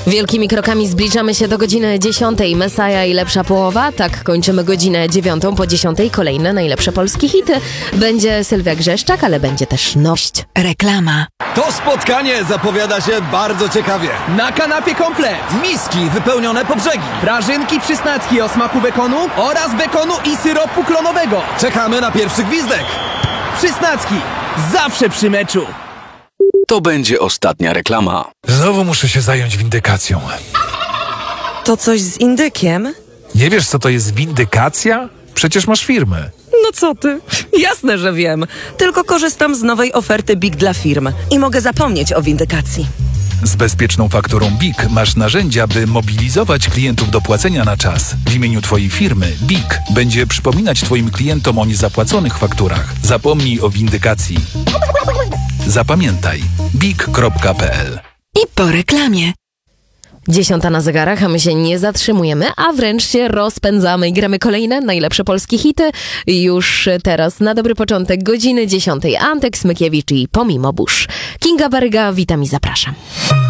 Wielkimi krokami zbliżamy się do godziny 10. Messiah i Lepsza Połowa. Tak kończymy godzinę 9. Po 10. kolejne najlepsze polskie hity. Będzie Sylwia Grzeszczak, ale będzie też ność. Reklama. To spotkanie zapowiada się bardzo ciekawie. Na kanapie komplet. Miski wypełnione po brzegi. Prażynki przysnacki o smaku bekonu oraz bekonu i syropu klonowego. Czekamy na pierwszy gwizdek. Przysnacki. Zawsze przy meczu. To będzie ostatnia reklama. Znowu muszę się zająć windykacją. To coś z indykiem? Nie wiesz, co to jest windykacja? Przecież masz firmę. No co ty? Jasne, że wiem. Tylko korzystam z nowej oferty BIG dla firm i mogę zapomnieć o windykacji. Z bezpieczną fakturą BIG masz narzędzia, by mobilizować klientów do płacenia na czas. W imieniu Twojej firmy BIG będzie przypominać Twoim klientom o niezapłaconych fakturach. Zapomnij o windykacji. Zapamiętaj big.pl. I po reklamie. 10 na zegarach, a my się nie zatrzymujemy, a wręcz się rozpędzamy i gramy kolejne najlepsze polskie hity. Już teraz na dobry początek godziny 10. Antek Smykiewicz i Pomimo Burz. Kinga Baryga, witam i zapraszam.